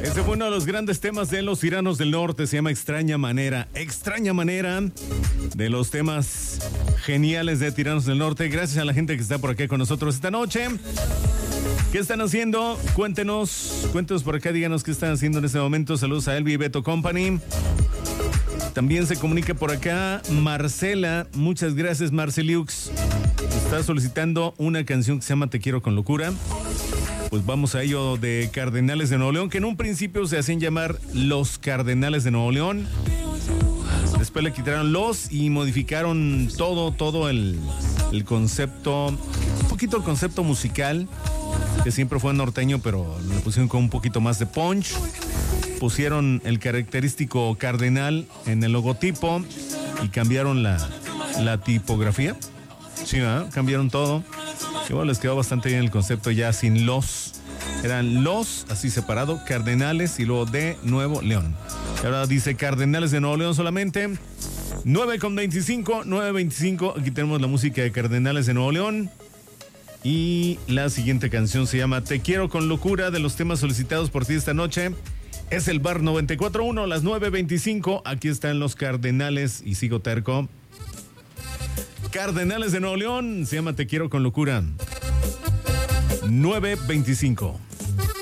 Este fue uno de los grandes temas de los Tiranos del Norte, se llama Extraña Manera. Extraña Manera, de los temas geniales de Tiranos del Norte. Gracias a la gente que está por acá con nosotros esta noche. ¿Qué están haciendo? Cuéntenos por acá, díganos qué están haciendo en este momento. Saludos a Elvi y Beto Company. También se comunica por acá Marcela. Muchas gracias, Marceliux. Está solicitando una canción que se llama Te Quiero con Locura. Pues vamos a ello, de Cardenales de Nuevo León, que en un principio se hacían llamar Los Cardenales de Nuevo León. Después le quitaron los y modificaron todo el concepto, un poquito el concepto musical, que siempre fue norteño, pero le pusieron con un poquito más de punch. Pusieron el característico cardenal en el logotipo y cambiaron la tipografía. Sí, ¿verdad? Cambiaron todo. Y bueno, les quedó bastante bien el concepto ya sin los. Eran los, así separado, Cardenales y luego de Nuevo León. Y ahora dice Cardenales de Nuevo León solamente. 9:25. Aquí tenemos la música de Cardenales de Nuevo León. Y la siguiente canción se llama Te Quiero con Locura, de los temas solicitados por ti esta noche. Es el Bar 94.1, las 9:25. Aquí están los Cardenales y sigo terco. Cardenales de Nuevo León, se llama Te Quiero con Locura. 9:25.